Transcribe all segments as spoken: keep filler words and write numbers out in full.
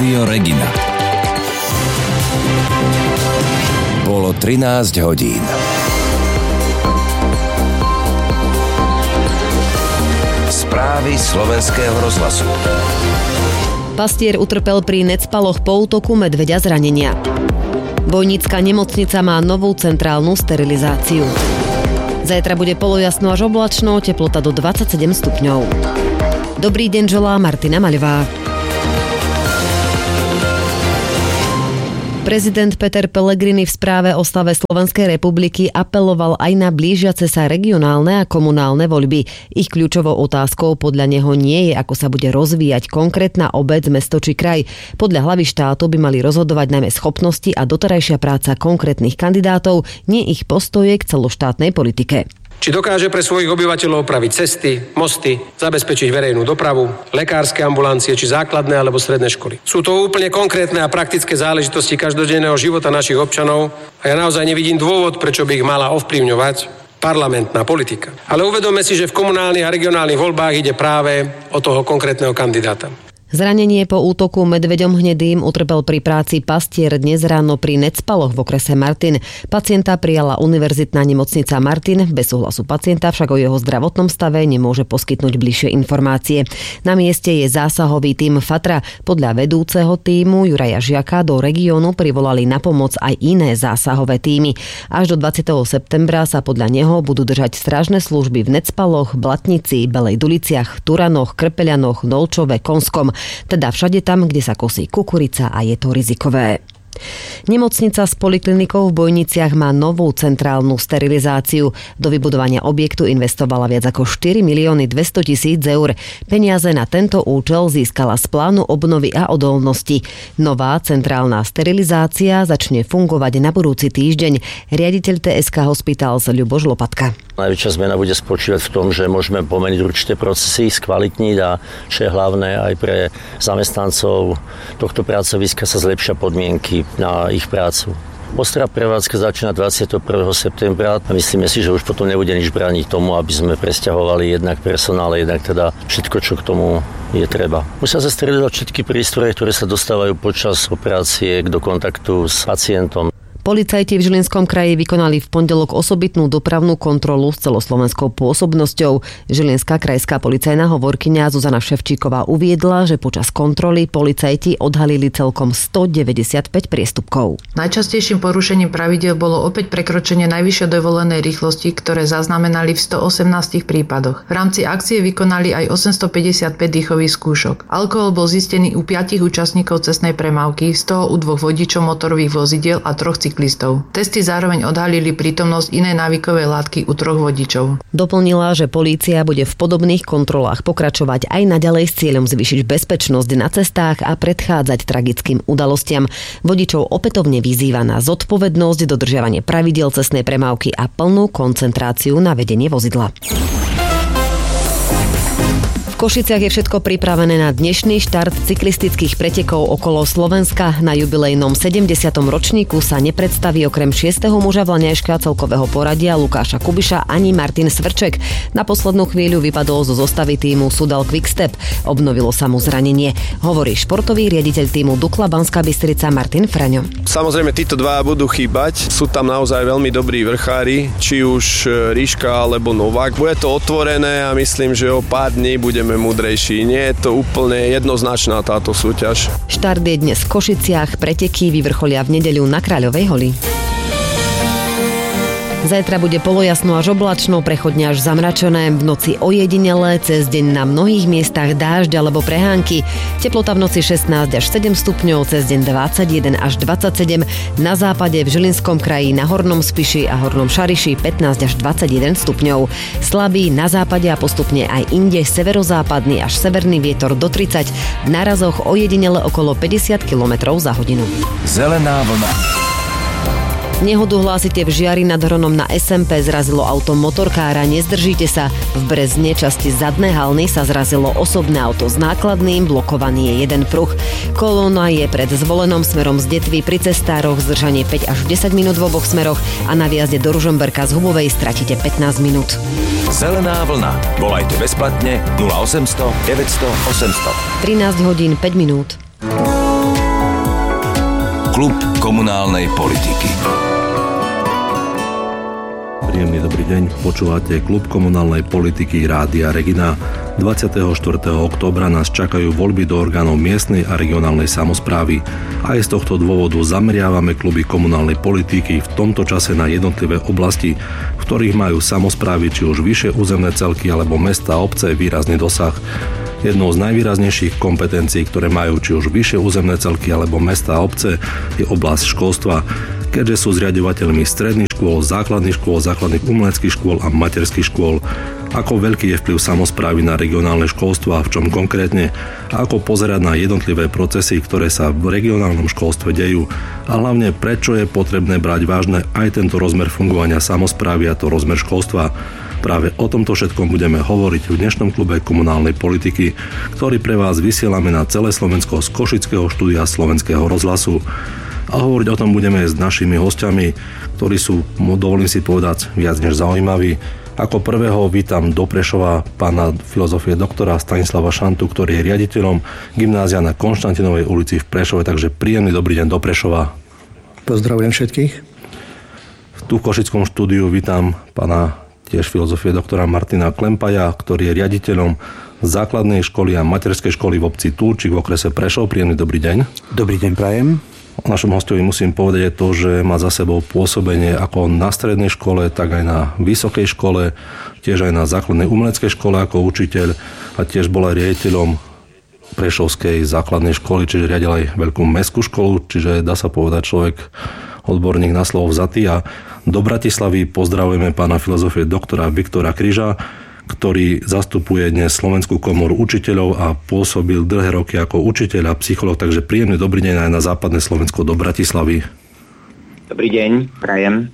Rádio Regina. Bolo trinásť hodín. Správy slovenského rozhlasu. Pastier utrpel pri Necpaloch po útoku medveďa zranenia. Bojnická nemocnica má novú centrálnu sterilizáciu. Zajtra bude polojasno až oblačno, teplota do dvadsaťsedem stupňov. Dobrý deň, želá Martina Maľová. Prezident Peter Pellegrini v správe o stave Slovenskej republiky apeloval aj na blížiace sa regionálne a komunálne voľby. Ich kľúčovou otázkou podľa neho nie je, ako sa bude rozvíjať konkrétna obec, mesto či kraj. Podľa hlavy štátu by mali rozhodovať najmä schopnosti a doterajšia práca konkrétnych kandidátov, nie ich postoje k celoštátnej politike. Či dokáže pre svojich obyvateľov opraviť cesty, mosty, zabezpečiť verejnú dopravu, lekárske ambulancie či základné alebo stredné školy. Sú to úplne konkrétne a praktické záležitosti každodenného života našich občanov a ja naozaj nevidím dôvod, prečo by ich mala ovplyvňovať parlamentná politika. Ale uvedome si, že v komunálnych a regionálnych voľbách ide práve o toho konkrétneho kandidáta. Zranenie po útoku medveďom hnedým utrpel pri práci pastier dnes ráno pri Necpaloch v okrese Martin. Pacienta prijala univerzitná nemocnica Martin, bez súhlasu pacienta však o jeho zdravotnom stave nemôže poskytnúť bližšie informácie. Na mieste je zásahový tím Fatra. Podľa vedúceho tímu Juraja Žiaka do regiónu privolali na pomoc aj iné zásahové tímy. Až do dvadsiateho septembra sa podľa neho budú držať strážne služby v Necpaloch, Blatnici, Belej Duliciach, Turanoch, Krpeľanoch, Dolčove, Konskom, teda všade tam, kde sa kosí kukurica a je to rizikové. Nemocnica s poliklinikou v Bojniciach má novú centrálnu sterilizáciu. Do vybudovania objektu investovala viac ako štyri milióny dvesto tisíc eur. Peniaze na tento účel získala z plánu obnovy a odolnosti. Nová centrálna sterilizácia začne fungovať na budúci týždeň. Riaditeľ té es ká Hospitals Ľuboš Lopatka. Najväčšia zmena bude spočívať v tom, že môžeme pomeniť určité procesy, skvalitniť a čo je hlavné aj pre zamestnancov tohto pracoviska sa zlepšia podmienky na ich prácu. Ostrá prevádzka začína dvadsiateho prvého septembra a myslíme si, že už potom nebude nič brániť tomu, aby sme presťahovali jednak personál, jednak teda všetko, čo k tomu je treba. Musia sa sterilizovať všetky prístroje, ktoré sa dostávajú počas operácie do kontaktu s pacientom. Policajti v Žilinskom kraji vykonali v pondelok osobitnú dopravnú kontrolu s celoslovenskou pôsobnosťou. Žilinská krajská policajná hovorkyňa Zuzana Ševčíková uviedla, že počas kontroly policajti odhalili celkom stodeväťdesiatpäť priestupkov. Najčastejším porušením pravidiel bolo opäť prekročenie najvyššie dovolenej rýchlosti, ktoré zaznamenali v stoosemnástich prípadoch. V rámci akcie vykonali aj osemstopäťdesiatpäť dýchových skúšok. Alkohol bol zistený u piatich účastníkov cestnej premávky, z toho u dvoch vodičov motorových vozidiel a troch cyklistov. Testy zároveň odhalili prítomnosť inej návykovej látky u troch vodičov. Doplnila, že polícia bude v podobných kontrolách pokračovať aj naďalej s cieľom zvýšiť bezpečnosť na cestách a predchádzať tragickým udalostiam. Vodičov opätovne vyzýva na zodpovednosť, dodržiavanie pravidiel cestnej premávky a plnú koncentráciu na vedenie vozidla. V Košiciach je všetko pripravené na dnešný štart cyklistických pretekov okolo Slovenska. Na jubilejnom sedemdesiatom ročníku sa nepredstaví okrem šiesteho muža vlaňajška celkového poradia Lukáša Kubiša ani Martin Svrček. Na poslednú chvíľu vypadol zo zostavy tímu Sudal Quickstep. Obnovilo sa mu zranenie. Hovorí športový riaditeľ tímu Dukla Banská Bystrica Martin Fraňo. Samozrejme, títo dva budú chýbať. Sú tam naozaj veľmi dobrí vrchári, či už Ríška alebo Novák. Bude to otvorené a myslím, že o pár dní budeme múdrejší. Nie je to úplne jednoznačná táto súťaž. Štart je dnes v Košiciach, preteky vyvrcholia v nedeľu na Kráľovej holi. Zajtra bude polojasno až oblačno, prechodne až zamračené, v noci ojedinele, cez deň na mnohých miestach dážď alebo prehánky. Teplota v noci šestnásť až sedem stupňov, cez deň dvadsaťjeden až dvadsaťsedem, na západe v Žilinskom kraji, na Hornom Spiši a Hornom Šariši pätnásť až dvadsaťjeden stupňov. Slabý na západe a postupne aj inde severozápadný až severný vietor do tridsať, v nárazoch ojedinele okolo päťdesiat kilometrov za hodinu. Zelená vlna. Nehodu hlásite v Žiari nad Hronom na es em pé, zrazilo auto motorkára, nezdržíte sa. V Brezne časti zadné halny sa zrazilo osobné auto s nákladným, blokovaný je jeden pruh. Kolóna je pred Zvolenom smerom z Detvy pri cestároch, zdržanie päť až desať minút v oboch smeroch a na výjazde do Ružomberka z Hubovej stratíte pätnásť minút. Zelená vlna. Volajte bezplatne nula osemsto deväťsto osemsto. trinásť hodín päť minút. Klub komunálnej politiky. Príjemný dobrý deň, počúvate Klub komunálnej politiky Rádia Regina. dvadsiateho štvrtého októbra nás čakajú voľby do orgánov miestnej a regionálnej samosprávy. Aj z tohto dôvodu zameriavame kluby komunálnej politiky v tomto čase na jednotlivé oblasti, v ktorých majú samosprávy či už vyššie územné celky alebo mesta a obce výrazný dosah. Jednou z najvýraznejších kompetencií, ktoré majú či už vyššie územné celky alebo mesta a obce, je oblasť školstva, keďže sú zriaďovateľmi stredných škôl, základných škôl, základných umeleckých škôl a materských škôl. Ako veľký je vplyv samosprávy na regionálne školstvo a v čom konkrétne, a ako pozerať na jednotlivé procesy, ktoré sa v regionálnom školstve dejú, a hlavne prečo je potrebné brať vážne aj tento rozmer fungovania samosprávy a to rozmer školstva. Práve o tomto všetkom budeme hovoriť v dnešnom klube komunálnej politiky, ktorý pre vás vysielame na celé Slovensko z Košického štúdia Slovenského rozhlasu. A hovoriť o tom budeme s našimi hostiami, ktorí sú, dovolím si povedať, viac než zaujímaví. Ako prvého vítam do Prešova pána filozofie doktora Stanislava Šantu, ktorý je riaditeľom gymnázia na Konštantinovej ulici v Prešove, takže príjemný dobrý deň do Prešova. Pozdravujem všetkých. Tu v Košickom štúdiu vítam pána tiež filozofie doktora Martina Klempaja, ktorý je riaditeľom základnej školy a materskej školy v obci Túlčik v okrese Prešov. Príjemný dobrý deň. Dobrý deň, prajem. Našom hostovi musím povedať to, že má za sebou pôsobenie ako na strednej škole, tak aj na vysokej škole, tiež aj na základnej umeleckej škole ako učiteľ a tiež bol aj riaditeľom Prešovskej základnej školy, čiže riadil aj veľkú mestskú školu, čiže dá sa povedať človek odborník na slovo vzatý. A do Bratislavy pozdravujeme pána filozofie doktora Viktora Kryža, ktorý zastupuje dnes Slovenskú komoru učiteľov a pôsobil dlhé roky ako učiteľ a psychológ, takže príjemný dobrý deň aj na západné Slovensko do Bratislavy. Dobrý deň, prajem.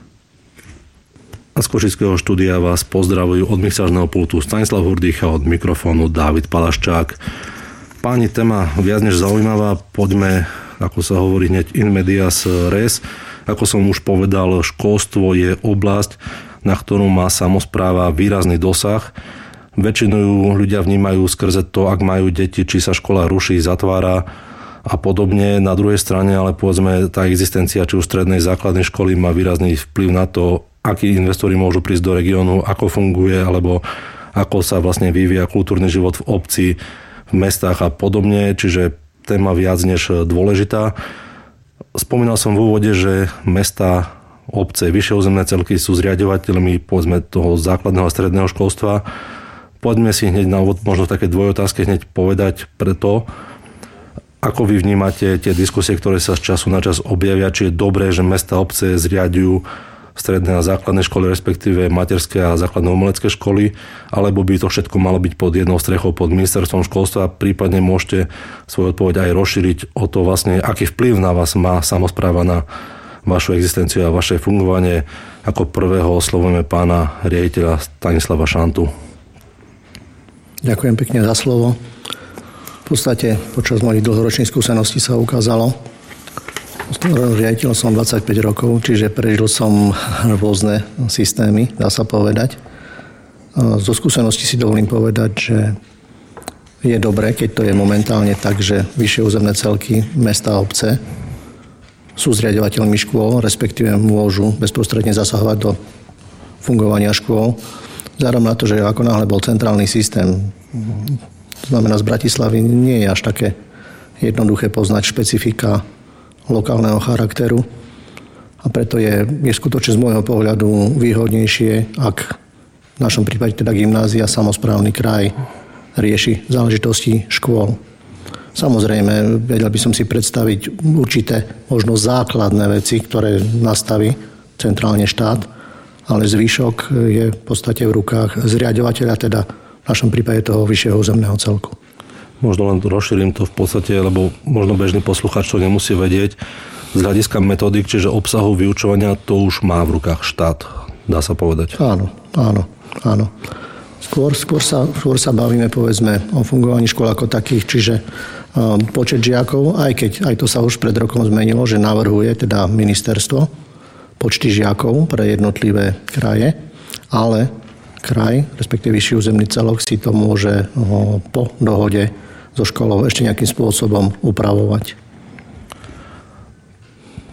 A z Košického štúdia vás pozdravujú od mixážneho pultu Stanislav Hurdych a od mikrofónu Dávid Palaščák. Páni, téma viac než zaujímavá, poďme, ako sa hovorí, hneď in medias res. Ako som už povedal, školstvo je oblasť, na ktorú má samospráva výrazný dosah. Väčšinou ľudia vnímajú skrze to, ak majú deti, či sa škola ruší, zatvára a podobne. Na druhej strane, ale povedzme, tá existencia či už strednej základnej školy má výrazný vplyv na to, akí investori môžu prísť do regiónu, ako funguje, alebo ako sa vlastne vyvíja kultúrny život v obci, v mestách a podobne. Čiže téma viac než dôležitá. Spomínal som v úvode, že mesta, obce, vyššie územné celky sú zriaďovateľmi povedzme toho základného a stredného školstva. Poďme si hneď na úvod možno také dvojotázky hneď povedať preto, ako vy vnímate tie diskusie, ktoré sa z času na čas objavia, či je dobré, že mesta, obce zriaďujú stredné a základné školy, respektíve materské a základné umelecké školy, alebo by to všetko malo byť pod jednou strechou, pod ministerstvom školstva. Prípadne môžete svoju odpoveď aj rozšíriť o to vlastne, aký vplyv na vás má samospráva na vašu existenciu a vaše fungovanie. Ako prvého oslovujeme pána riaditeľa Stanislava Šantu. Ďakujem pekne za slovo. V podstate počas mojich dlhoročných skúseností sa ukázalo, riaditeľ som dvadsaťpäť rokov, čiže prežil som rôzne systémy, dá sa povedať. Zo skúsenosti si dovolím povedať, že je dobré, keď to je momentálne tak, že vyššie územné celky, mesta a obce sú zriaďovateľmi škôl, respektíve môžu bezprostredne zasahovať do fungovania škôl. Zároveň na to, že ako náhle bol centrálny systém, to znamená z Bratislavy, nie je až také jednoduché poznať špecifika lokálneho charakteru a preto je, je skutočne z môjho pohľadu výhodnejšie, ak v našom prípade teda gymnázia, samosprávny kraj rieši záležitosti škôl. Samozrejme, vedel by som si predstaviť určité možno základné veci, ktoré nastaví centrálne štát, ale zvyšok je v podstate v rukách zriaďovateľa, teda v našom prípade toho vyššieho územného celku. Možno len rozšírim to v podstate, lebo možno bežný posluchač to nemusí vedieť. Z hľadiska metodík, čiže obsahu vyučovania, to už má v rukách štát, dá sa povedať. Áno, áno, áno. Skôr, skôr, sa, skôr sa bavíme, povedzme, o fungovaní škôl ako takých, čiže um, počet žiakov, aj keď aj to sa už pred rokom zmenilo, že navrhuje teda ministerstvo počty žiakov pre jednotlivé kraje, ale kraj, respektíve vyšší územný celok si to môže um, po dohode so školou ešte nejakým spôsobom upravovať.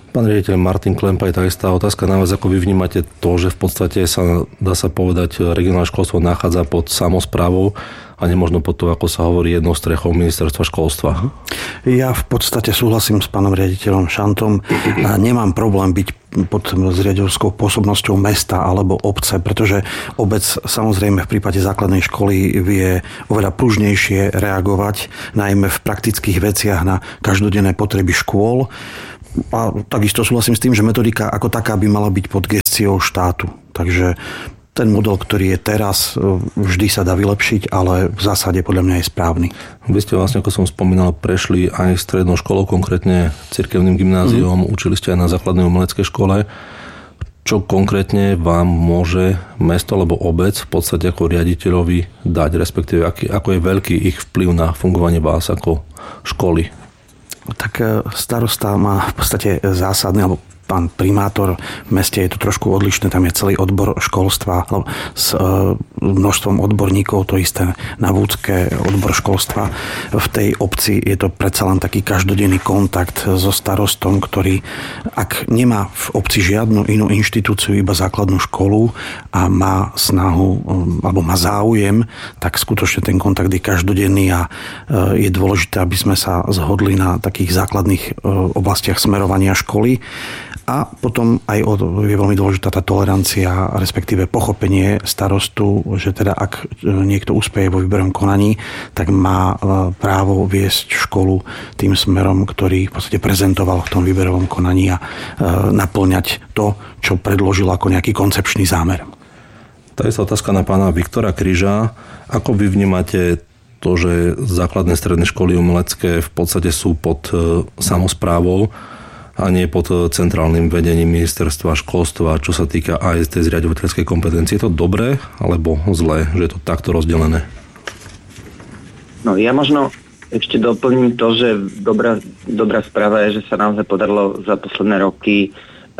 Pán riaditeľ Martin Klempa, je tá istá otázka na vás, ako vy vnímate to, že v podstate sa, dá sa povedať, regionálne školstvo nachádza pod samosprávou a nemožno pod to, ako sa hovorí, jednou strechou ministerstva školstva. Ja v podstate súhlasím s pánom riaditeľom Šantom. Nemám problém byť pod riaditeľskou pôsobnosťou mesta alebo obce, pretože obec samozrejme v prípade základnej školy vie oveľa pružnejšie reagovať, najmä v praktických veciach na každodenné potreby škôl. A takisto súhlasím s tým, že metodika ako taká by mala byť pod gesciou štátu. Takže ten model, ktorý je teraz, vždy sa dá vylepšiť, ale v zásade podľa mňa je správny. Vy ste vlastne, ako som spomínal, prešli aj strednou školou, konkrétne cirkevným gymnáziom, mm. učili ste aj na základnej umeleckej škole. Čo konkrétne vám môže mesto alebo obec v podstate ako riaditeľovi dať, respektíve aký, ako je veľký ich vplyv na fungovanie vás ako školy? Tak starosta má v podstate zásadný, alebo pán primátor v meste je to trošku odlišné, tam je celý odbor školstva s množstvom odborníkov, to isté na Vúcke odbor školstva. V tej obci je to predsa len taký každodenný kontakt so starostom, ktorý, ak nemá v obci žiadnu inú inštitúciu, iba základnú školu a má snahu, alebo má záujem, tak skutočne ten kontakt je každodenný a je dôležité, aby sme sa zhodli na takých základných oblastiach smerovania školy. A potom aj je veľmi dôležitá tá tolerancia, respektíve pochopenie starostu, že teda ak niekto úspeje vo výberovom konaní, tak má právo viesť školu tým smerom, ktorý v podstate prezentoval v tom výberovom konaní a naplňať to, čo predložil ako nejaký koncepčný zámer. Tá je otázka na pána Viktora Kryža. Ako vy vnímate to, že základné stredné školy umelecké v podstate sú pod samosprávou a nie pod centrálnym vedením ministerstva školstva, čo sa týka aj tej zriaďovateľskej kompetencie? Je to dobré alebo zlé, že je to takto rozdelené? No ja možno ešte doplním to, že dobrá, dobrá správa je, že sa naozaj podarilo za posledné roky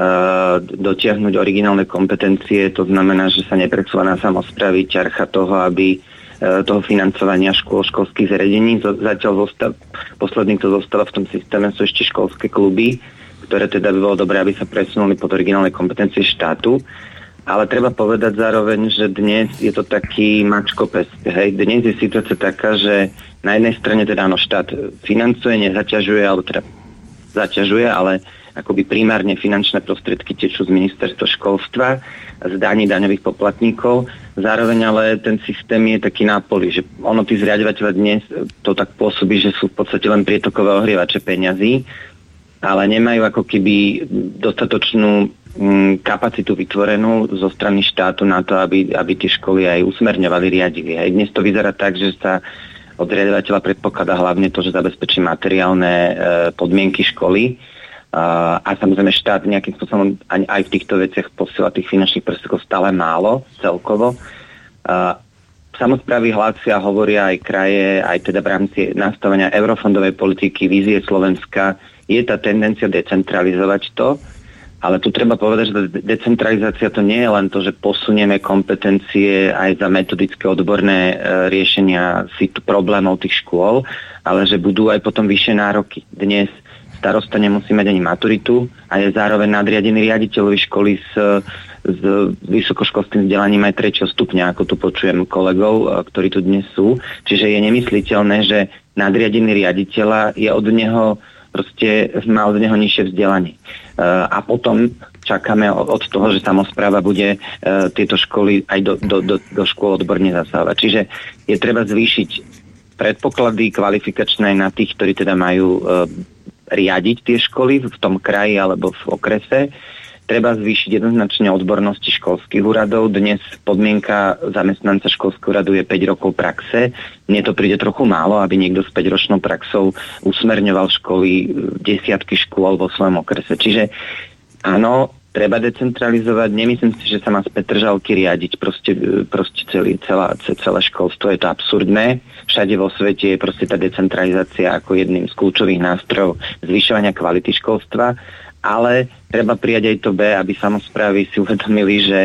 uh, dotiahnuť originálne kompetencie. To znamená, že sa nepresúva na samosprávy ťarcha toho, aby toho financovania škôl, školských zariadení. Zatiaľ zostav, posledný, kto zostáva v tom systéme, sú ešte školské kluby, ktoré teda by bolo dobré, aby sa presunuli pod originálne kompetencie štátu. Ale treba povedať zároveň, že dnes je to taký mačko pes. Hej. Dnes je situácia taká, že na jednej strane teda áno, štát financuje, nezaťažuje, alebo teda zaťažuje, ale akoby primárne finančné prostriedky tečú z ministerstva školstva, z daní daňových poplatníkov. Zároveň ale ten systém je taký nápolí, že ono tí zriaďovateľe dnes to tak pôsobí, že sú v podstate len prietokové ohrievače peňazí, ale nemajú ako keby dostatočnú mm, kapacitu vytvorenú zo strany štátu na to, aby, aby tie školy aj usmerňovali, riadili. Aj dnes to vyzerá tak, že sa od riadovateľa predpokladá hlavne to, že zabezpečí materiálne e, podmienky školy a, a samozrejme štát nejakým spôsobom aj, aj v týchto veciach posiela tých finančných prostriedkov stále málo celkovo. A, samosprávy hlásia, hovoria aj kraje, aj teda v rámci nastavenia eurofondovej politiky, vízie Slovenska, je tá tendencia decentralizovať to, ale tu treba povedať, že decentralizácia to nie je len to, že posunieme kompetencie aj za metodické odborné e, riešenia problémov tých škôl, ale že budú aj potom vyššie nároky. Dnes starosta nemusí mať ani maturitu a je zároveň nadriadený riaditeľovi školy s, s vysokoškolským vzdelaním aj tretieho stupňa, ako tu počujem kolegov, ktorí tu dnes sú. Čiže je nemysliteľné, že nadriadený riaditeľa je od neho proste má od neho nižšie vzdelanie. Uh, a potom čakáme od toho, že samospráva bude uh, tieto školy aj do, do, do, do škôl odborne zasávať. Čiže je treba zvýšiť predpoklady kvalifikačné na tých, ktorí teda majú uh, riadiť tie školy v tom kraji alebo v okrese. Treba zvýšiť jednoznačne odbornosti školských úradov. Dnes podmienka zamestnanca školského úradu je päť rokov praxe. Mne to príde trochu málo, aby niekto s päťročnou praxou usmerňoval školy, desiatky škôl vo svojom okrese. Čiže áno, treba decentralizovať. Nemyslím si, že sa má z Petržalky riadiť proste, proste celý, celá, celé školstvo. Je to absurdné. Všade vo svete je proste tá decentralizácia ako jedným z kľúčových nástrojov zvyšovania kvality školstva. Ale treba prijať aj to B, aby samosprávy si uvedomili, že,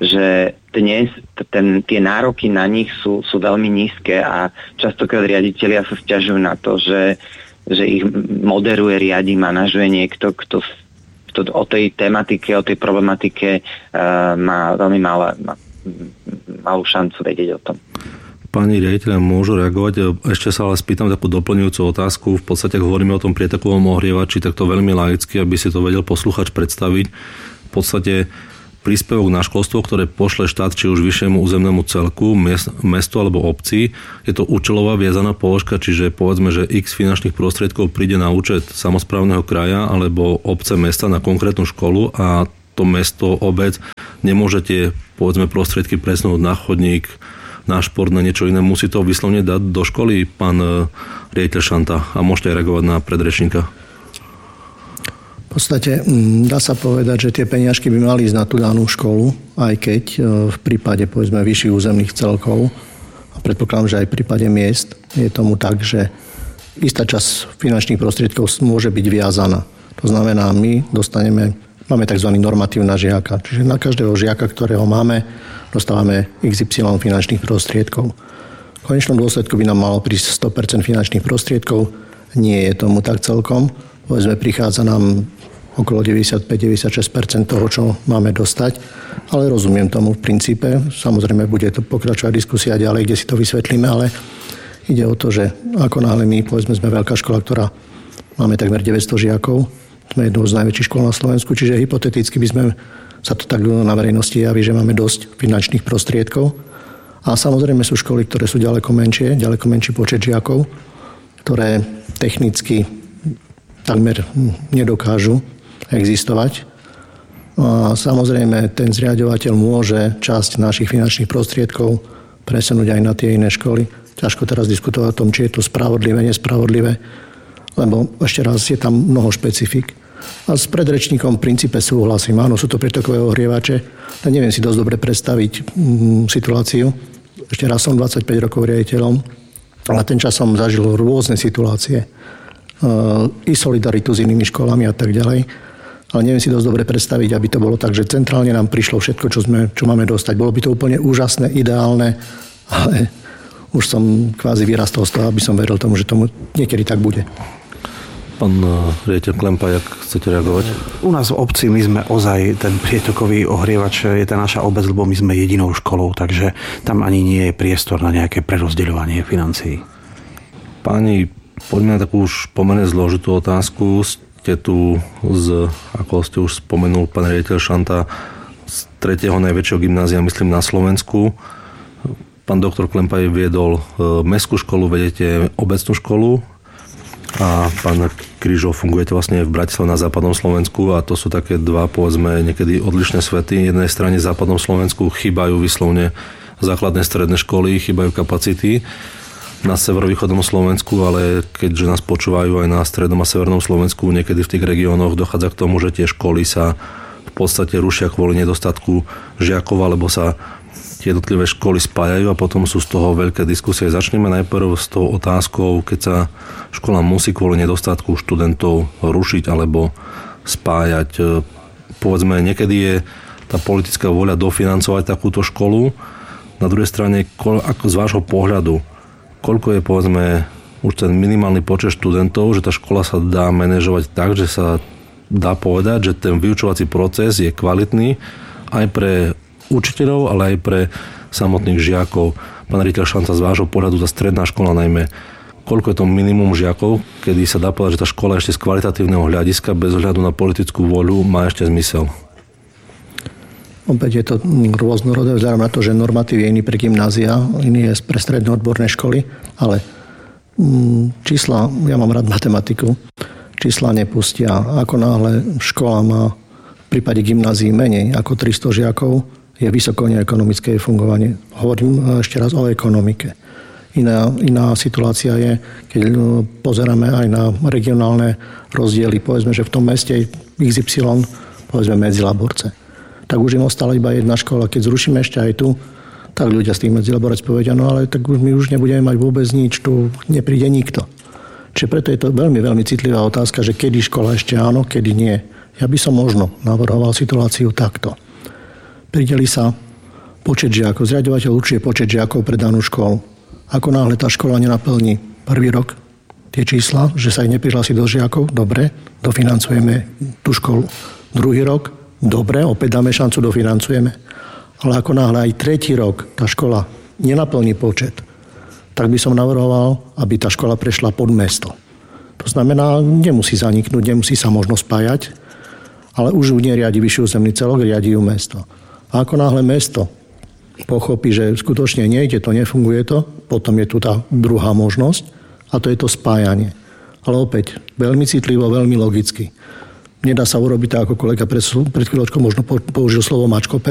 že dnes ten, tie nároky na nich sú, sú veľmi nízke a častokrát riaditelia sa sťažujú na to, že, že ich moderuje, riadi, manažuje niekto, kto to, o tej tematike, o tej problematike uh, má veľmi malá, má, malú šancu vedieť o tom. Pani riaditeľa, môžu reagovať? Ešte sa ale spýtam takú doplňujúcu otázku. V podstate hovoríme o tom prietokovom ohrievači, tak to veľmi laicky, aby si to vedel posluchač predstaviť. V podstate príspevok na školstvo, ktoré pošle štát či už vyššiemu územnému celku, mestu alebo obci, je to účelová viazaná položka, čiže povedzme, že x finančných prostriedkov príde na účet samosprávneho kraja alebo obce mesta na konkrétnu školu a to mesto, obec nemôže tie povedzme prostriedky presnúť na chodník, na šport, na niečo iné. Musí to vyslovne dať do školy, pán riaditeľ Šanta, a môžete reagovať na predrečníka. V podstate dá sa povedať, že tie peniažky by mali ísť na tú danú školu, aj keď v prípade povedzme vyšších územných celkov, a predpokladám, že aj v prípade miest je tomu tak, že istá časť finančných prostriedkov môže byť viazaná. To znamená, my dostaneme, máme tzv. Normatív na žiaka, čiže na každého žiaka, ktorého máme, dostávame iks ypsilon finančných prostriedkov. V konečnom dôsledku by nám malo prísť sto percent finančných prostriedkov. Nie je tomu tak celkom. Povedzme, prichádza nám okolo deväťdesiatpäť až deväťdesiatšesť percent toho, čo máme dostať. Ale rozumiem tomu v princípe. Samozrejme, bude to pokračovať diskusia ďalej, kde si to vysvetlíme, ale ide o to, že ako náhle my, povedzme, sme veľká škola, ktorá máme takmer deväťsto žiakov, sme jednou z najväčších škôl na Slovensku, čiže hypoteticky by sme sa to tak na verejnosti javí, že máme dosť finančných prostriedkov. A samozrejme sú školy, ktoré sú ďaleko menšie, ďaleko menší počet žiakov, ktoré technicky takmer nedokážu existovať. A samozrejme ten zriaďovateľ môže časť našich finančných prostriedkov presunúť aj na tie iné školy. Ťažko teraz diskutovať o tom, či je to spravodlivé, nespravodlivé, lebo ešte raz je tam mnoho špecifik. A s predrečníkom v princípe súhlasím. Áno, sú to prietokové ohrievače. Ja neviem si dosť dobre predstaviť mm, situáciu. Ešte raz som dvadsaťpäť rokov riaditeľom, ale ten čas som zažil rôzne situácie. Uh, I solidaritu s inými školami a tak ďalej. Ale neviem si dosť dobre predstaviť, aby to bolo tak, že centrálne nám prišlo všetko, čo, sme, čo máme dostať. Bolo by to úplne úžasné, ideálne, ale už som kvázi vyrastol z toho, aby som veril tomu, že tomu niekedy tak bude. Pán riaditeľ Klempa, jak chcete reagovať? U nás v obci my sme ozaj ten prietokový ohrievač, je tá naša obec, lebo my sme jedinou školou, takže tam ani nie je priestor na nejaké prerozdeľovanie financií. Páni, poďme na takú už pomerne zložitú otázku. Ste tu, z, ako ste už spomenul, pán riaditeľ Šanta, z tretieho najväčšieho gymnázia, myslím, na Slovensku. Pán doktor Klempa viedol mestskú školu, vedete obecnú školu. A pán Kryžov, fungujete vlastne v Bratislave na západnom Slovensku a to sú také dva, povedzme, niekedy odlišné svety. Jednej strane v západnom Slovensku chýbajú vyslovne základné stredné školy, chýbajú kapacity. Na severovýchodnom Slovensku, ale keďže nás počúvajú aj na strednom a severnom Slovensku, niekedy v tých regiónoch dochádza k tomu, že tie školy sa v podstate rušia kvôli nedostatku žiakov, alebo sa tie jednotlivé školy spájajú a potom sú z toho veľké diskusie. Začneme najprv s tou otázkou, keď sa škola musí kvôli nedostatku študentov rušiť alebo spájať. Povedzme, niekedy je tá politická vôľa dofinancovať takúto školu. Na druhej strane, ako z vášho pohľadu, koľko je, povedzme, už ten minimálny počet študentov, že tá škola sa dá manažovať tak, že sa dá povedať, že ten vyučovací proces je kvalitný aj pre učiteľov, ale aj pre samotných žiakov. Pán riaditeľ Šanta, z vášho pohľadu tá stredná škola najmä, koľko je to minimum žiakov, kedy sa dá povedať, že tá škola ešte z kvalitatívneho hľadiska, bez ohľadu na politickú voľu, má ešte zmysel? Opäť je to rôznorodé, vzhľadom na to, že normatív je iný pre gymnázia, iný je pre stredné odborné školy, ale mm, čísla, ja mám rád matematiku, čísla nepustia. Ako náhle škola má v prípade gymnázií menej ako tristo žiakov, je vysoko neekonomické fungovanie. Hovorím ešte raz o ekonomike. Iná, iná situácia je, keď pozeráme aj na regionálne rozdiely. Povedzme, že v tom meste iks ypsilon, povedzme Medzilaborce. Tak už im ostala iba jedna škola. Keď zrušíme ešte aj tu, tak ľudia z tých Medzilaborec povedia, no ale tak my už nebudeme mať vôbec nič, tu nepríde nikto. Čiže preto je to veľmi, veľmi citlivá otázka, že kedy škola ešte áno, kedy nie. Ja by som možno navrhoval situáciu takto. Prideli sa počet žiakov. Zriaďovateľ určuje počet žiakov pre danú školu. Ako náhle tá škola nenaplní prvý rok tie čísla, že sa aj neprihlási do žiakov, dobre, dofinancujeme tú školu. Druhý rok, dobre, opäť dáme šancu, dofinancujeme. Ale ako náhle aj tretí rok tá škola nenaplní počet, tak by som navrhoval, aby tá škola prešla pod mesto. To znamená, nemusí zaniknúť, nemusí sa možno spájať, ale už ju neriadi vyšší územný celok, riadi ju mesto. A ako náhle mesto pochopí, že skutočne nejde to, nefunguje to, potom je tu tá druhá možnosť a to je to spájanie. Ale opäť, veľmi citlivo, veľmi logicky. Nedá sa urobiť tak, ako kolega pred, pred chvíľočkou možno použil slovo mačkope,